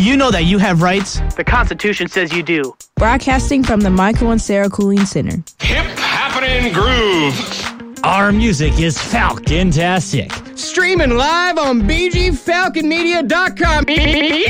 Do you know that you have rights? The Constitution says you do. Broadcasting from the Michael and Sarah Cooling Center. Hip happening groove. Our music is Falcon-tastic. Streaming live on BGFalconMedia.com.